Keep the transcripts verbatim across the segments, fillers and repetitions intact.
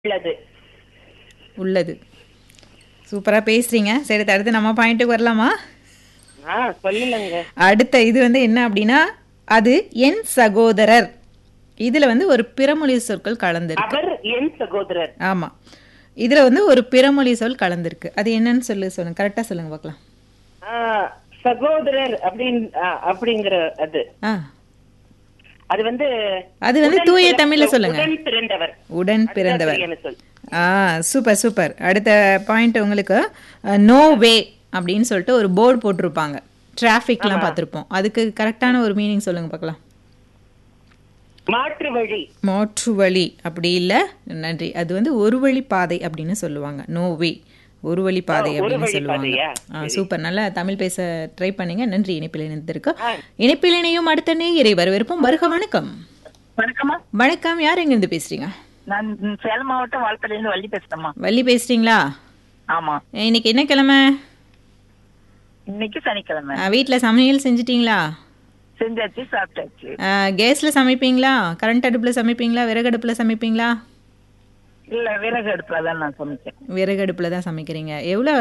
உள்ளது. உள்ளது. சூப்பரா பேசுறீங்க. சரி, அடுத்து நம்ம பாயிண்ட்டுக்கு வரலாமா? ஆ சொல்லலங்க. அடுத்த இது வந்து என்ன அப்படின்னா, அது என் சகோதரர். இதுல வந்து ஒரு பிறமொழி சொற்கள் கலந்துருக்கு. அவர் என் சகோதரர். ஆமா. இதுல வந்து ஒரு பிறமொழி சொல் கலந்துருக்கு. அது என்னன்னு சொல்லு சொல்லுங்க. கரெக்டா சொல்லுங்க பார்க்கலாம். ஆ, சகோதரர் அப்படின் ஆ, அப்படிங்கிற அது ஆ அது வந்து அது வந்து உடன் தூய பிற- தமிழ்ல சொல்லுங்க. உடன் பிறந்தவர். உடன் அதுதான் பிறந்தவர். சரியான சொல். ஆ சூப்பர் சூப்பர். அடுத்த பாயிண்ட் உங்களுக்கு நோ வே அப்படின்னு சொல்லிட்டு ஒரு போர்டு போட்டிருப்பாங்க. டிராஃபிக்லாம் பார்த்துருப்போம். அதுக்கு கரெக்டான ஒரு மீனிங் சொல்லுங்க பார்க்கலாம். மாற்று வழி. மாற்று வழி அப்படி இல்லை, நன்றி. அது வந்து ஒரு வழி பாதை அப்படின்னு சொல்லுவாங்க. நோ வே ஒரு வழி பாதை ஒரு அப்படின்னு வழி சொல்லுவாங்க. பாதையா? ஆ, சூப்பர். நல்லா தமிழ் பேச ட்ரை பண்ணீங்க. நன்றி. இணைப்பில் இணைந்திருக்கு. ஆ. இணைப்பில் இணையும் அடுத்த நேயரை வரவேற்போம். வருக வணக்கம். வணக்கம்மா. வணக்கம். யார் எங்கிருந்து பேசுறீங்க? நான் சேலம் மாவட்டம் வால்பாறையிலிருந்து வள்ளி பேசுறேம்மா. வள்ளி பேசுறீங்களா? ஆமா. இன்னைக்கு என்ன கிழமை? இன்னைக்கு சனிக்கிழமை. வீட்டில் சமையல் செஞ்சிட்டீங்களா? செஞ்சாச்சு, சாப்பிட்டாச்சு. கேஸில் சமைப்பீங்களா? கரண்ட் அடுப்பில் சமைப்பீங்களா? விறகு அடுப்பில் சமைப்பீங்களா? இல்ல, விறகு அடுப்புல தான் நான் சமைச்சேன். விறகு அடுப்பில் தான் சமைக்கிறீங்க. எவ்வளோ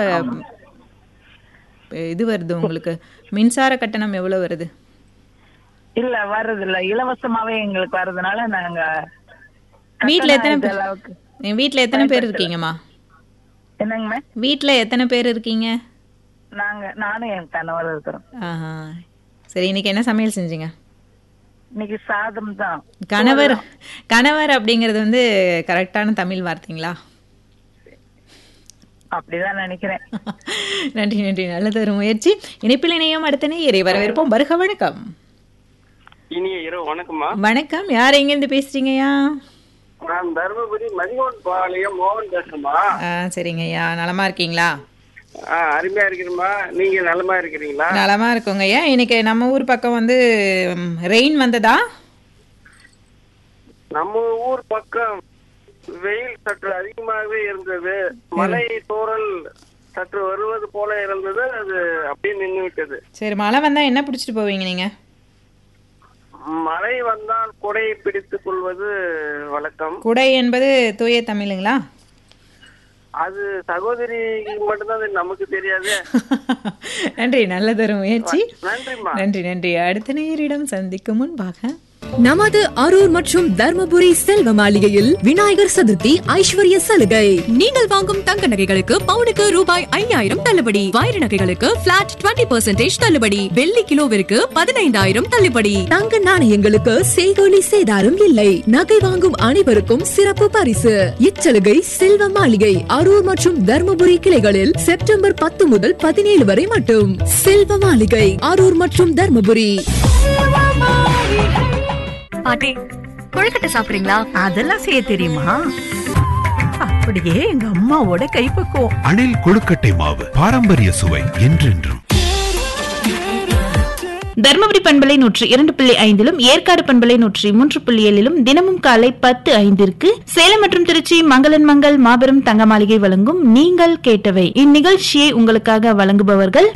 இது வருது உங்களுக்கு? மின்சார கட்டணம் எவ்வளோ வருது? இல்ல, வர்றது இல்ல, இலவசமாவே எங்களுக்கு வர்றதுனால நாங்க வீட்டில் எத்தனை கட்டணம் பேர் இது அளவுக்கு. வீட்டில் எத்தனை பேர் இருக்கீங்கம்மா? என்னங்கம்மா? வீட்டில் எத்தனை பேர் இருக்கீங்க? நாங்க நானும் என் கணவர் இருக்கிறோம். ஆஹா, சரி. இன்னைக்கு என்ன சமையல் செஞ்சீங்க? இன்னைக்கு சாதம் தான். கணவர் கணவர் அப்படிங்கிறது வந்து கரெக்டான தமிழ் வார்த்தைங்களா? அப்படிதான் நினைக்கிறேன். நன்றி நன்றி. நல்லது ஒரு முயற்சி. இணைப்பில் இணையம் அடுத்த நேயரை வரவேற்போம். வருக வணக்கம். இனிய இரவு வணக்கம்மா. வணக்கம். யார் எங்கேருந்து பேசுறீங்கய்யா? நான் தருமபுரி மதிகோன் பாளையம் மோகன் பேசுறேம்மா. ஆ சரிங்க ஐயா. நலமா இருக்கீங்களா? ஆ, அருமையா இருக்கிறேம்மா. நீங்க நலமா இருக்கிறீங்களா? நலமா இருக்கோங்க ஐயா. இன்னைக்கு நம்ம ஊர் பக்கம் வந்து ரெயின் வந்ததா? நம்ம ஊர் பக்கம் வெயில் சற்று அதிகமாகவே இருந்தது. மழை தூறல் சற்று வருவது போல இருந்தது. அது அப்படியே நின்று விட்டது. சரி, மழை வந்தா என்ன பிடிச்சிட்டு போவீங்க நீங்க? மழை வந்தால் குடையை பிடித்துக் கொள்வது வழக்கம். குடை என்பது தூய தமிழுங்களா? அது சகோதரி மட்டும்தான், அது நமக்கு தெரியாது. நன்றி. நல்லதொரு முயற்சி. நன்றிம்மா. நன்றி நன்றி. அடுத்த நேயரிடம் சந்திக்கும் முன்பாக நமது அரூர் மற்றும் தர்மபுரி செல்வ மாளிகையில் விநாயகர் சதுர்த்தி ஐஸ்வர்ய சலுகை. நீங்கள் வாங்கும் தங்க நகைகளுக்கு பவுனுக்கு ரூபாய் ஐயாயிரம் தள்ளுபடி. வைர நகைகளுக்கு பிளாட் இருபது பர்சன்டேஜ் தள்ளுபடி. வெள்ளி கிலோவிற்கு பதினைந்தாயிரம் தள்ளுபடி. தங்க நாணயங்களுக்கு செய்கூலி சேதாரம் இல்லை. நகை வாங்கும் அனைவருக்கும் சிறப்பு பரிசு. இச்சலுகை செல்வ மாளிகை அரூர் மற்றும் தர்மபுரி கிளைகளில் செப்டம்பர் பத்து முதல் பதினேழு வரை மட்டும். செல்வ மாளிகை அரூர் மற்றும் தர்மபுரி. பாட்டி, கொழுக்கட்டை சாப்பிடுறீங்களா? அதெல்லாம் செய்ய தெரியுமா? அப்படியே எங்க அம்மாவோட கைப்பக்குவம். அணில் கொழுக்கட்டை மாவு, பாரம்பரிய சுவை என்றென்றும். தர்மபுரி பண்பலை நூற்றி இரண்டு புள்ளி ஐந்திலும் ஏற்காடு பண்பலை நூற்றி மூன்று புள்ளி ஏழிலும் தினமும் காலை பத்து ஐந்திற்கு சேலம் மற்றும் திருச்சி மங்களன் மங்கள் மாபெரும் தங்க மாளிகை வழங்கும் நீங்கள் கேட்டவை. இந்நிகழ்ச்சியை உங்களுக்காக வழங்குபவர்கள்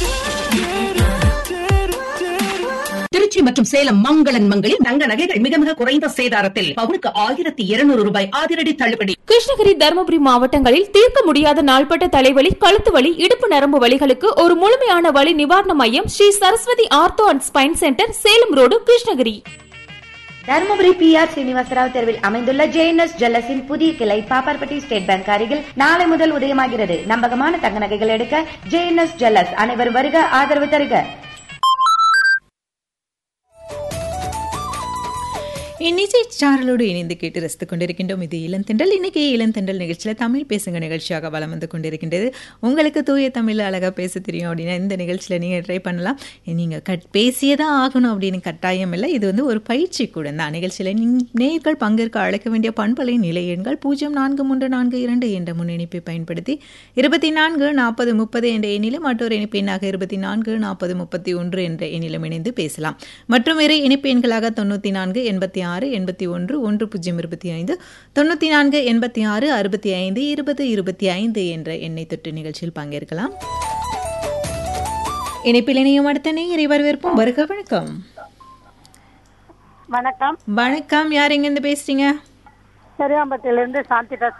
திருச்சி மற்றும் சேலம் மங்களன் மங்களில் தங்க நகைகள் மிக மிக குறைந்த சேதாரத்தில் பவுனுக்கு ஆயிரத்தி இருநூறு ரூபாய் அதிரடி தள்ளுபடி. கிருஷ்ணகிரி தர்மபுரி மாவட்டங்களில் தீர்க்க முடியாத நாள்பட்ட தலைவலி, கழுத்து வலி, இடுப்பு நரம்பு வலிகளுக்கு ஒரு முழுமையான வலி நிவாரண மையம் Sri Saraswati ortho and spine centre, Salem road, Krishnagiri. Dharmapuri B R Srinivasa Rao தெருவில் அமைந்துள்ள ஜேஎன்எஸ் ஜுவல்லர்ஸின் புதிய கிளை பாப்பார்பட்டி ஸ்டேட் பேங்க் அருகில் நாளை முதல் உதயமாகிறது. நம்பகமான தங்க நகைகள் எடுக்க ஜேஎன்எஸ் ஜுவல்லர்ஸ். அனைவரும் வருக, ஆதரவு தருக. இந்நிச்சை சாரலோடு இணைந்து கேட்டு ரசித்துக் கொண்டிருக்கின்றோம். இது இளந்தென்றல். இன்னைக்கு இளந்தென்றல் நிகழ்ச்சியில் தமிழ் பேசுங்க நிகழ்ச்சியாக வலம் வந்து கொண்டிருக்கின்றது. உங்களுக்கு தூய தமிழ் அழகாக பேச தெரியும் அப்படின்னா இந்த நிகழ்ச்சியில் நீங்கள் ட்ரை பண்ணலாம். நீங்கள் கட் பேசியே தான் ஆகணும் அப்படின்னு கட்டாயம் இல்லை. இது வந்து ஒரு பயிற்சி கூட தான். நிகழ்ச்சியில் நேயர்கள் பங்கேற்க அழைக்க வேண்டிய பண்பலை நிலை எண்கள் பூஜ்ஜியம் நான்கு மூன்று நான்கு இரண்டு என்ற முன்னிணைப்பை பயன்படுத்தி இருபத்தி நான்கு நாற்பது முப்பது என்ற எண்ணிலும் மற்றொரு இணைப்பு எண்ணாக இருபத்தி நான்கு நாற்பது முப்பத்தி ஒன்று என்ற எண்ணிலும் இணைந்து பேசலாம். மற்றும் வேறு இணைப்பு எண்களாக தொண்ணூற்றி நான்கு எண்பத்தி ஆறு எண்பத்தி ஒன்று ஒன்று பூஜ்ஜியம் இருபத்தி ஐந்து தொண்ணூற்றி நான்கு எண்பத்தி ஆறு அறுபத்தி ஐந்து இருபது இருபத்தி ஐந்து என்ற எண்ணை தொட்டு நிகழ்ச்சியில் பங்கேற்கலாம். இணைப்பில் இணையும் அடுத்த நேயரை வரவேற்போம். வருக வணக்கம். வணக்கம். வணக்கம். யார் எங்கிருந்து பேசுறீங்க? சரியாம்பட்டியில இருந்து சாந்தி பேசுறேன்.